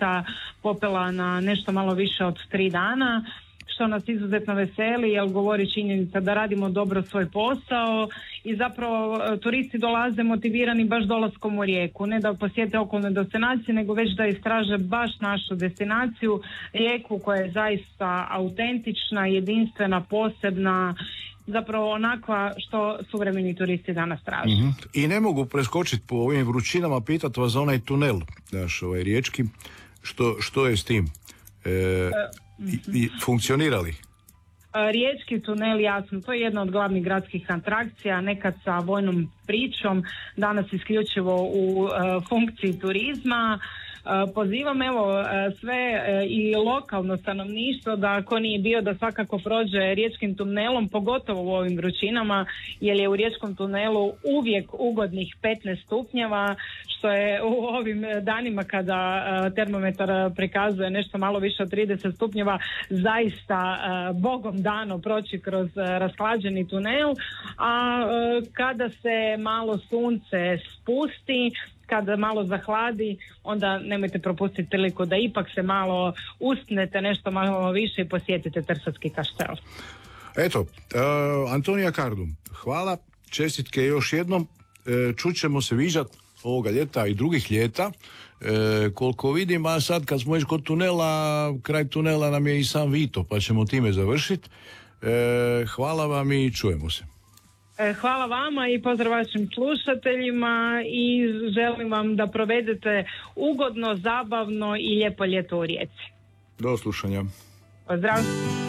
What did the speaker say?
granica popela na nešto malo više od 3 dana, što nas izuzetno veseli, jer govori činjenica da radimo dobro svoj posao i zapravo turisti dolaze motivirani baš dolaskom u Rijeku, ne da posjete okolne destinacije, nego već da istraže baš našu destinaciju, Rijeku koja je zaista autentična, jedinstvena, posebna, zapravo onakva što suvremeni turisti danas traže. I ne mogu preskočiti po ovim vrućinama, pitati vas za onaj tunel, naš riječki, što je s tim? Funkcionira li? Riječki tunel, jasno, to je jedna od glavnih gradskih atrakcija, nekad sa vojnom pričom, danas isključivo u funkciji turizma. Pozivam sve i lokalno stanovništvo da ako nije bio da svakako prođe riječkim tunelom, pogotovo u ovim vrućinama, jer je u riječkom tunelu uvijek ugodnih 15 stupnjeva, što je u ovim danima kada termometar prikazuje nešto malo više od 30 stupnjeva zaista bogom dano proći kroz rashlađeni tunel, a kada se malo sunce spusti, kada malo zahladi, onda nemojte propustiti priliku da ipak se malo uspnete nešto malo više i posjetite Trsatski kaštel. Eto, Antonija Kardum, hvala, čestitke još jednom, čućemo se viđat ovoga ljeta i drugih ljeta. Koliko vidim, a sad kad smo već kod tunela, kraj tunela nam je i sam Vito, pa ćemo time završiti. Hvala vam i čujemo se. Hvala vama i pozdrav vašim slušateljima i želim vam da provedete ugodno, zabavno i lijepo ljeto u Rijeci. Do slušanja. Pozdrav.